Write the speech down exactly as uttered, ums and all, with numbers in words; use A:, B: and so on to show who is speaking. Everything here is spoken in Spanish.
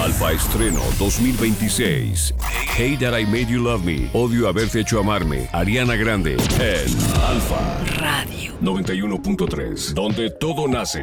A: Alfa Estreno dos mil veintiséis. Hate That I Made You Love Me. Odio haberte hecho amarme. Ariana Grande en Alfa
B: Radio
A: noventa y uno punto tres, donde todo nace.